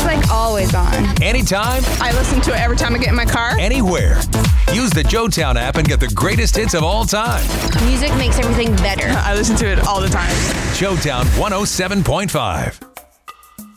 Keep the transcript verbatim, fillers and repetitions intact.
like always on. Anytime. I listen to it every time I get in my car. Anywhere. Use the JoeTown app and get the greatest hits of all time. Music makes everything better. I listen to it all the time. JoeTown one oh seven point five.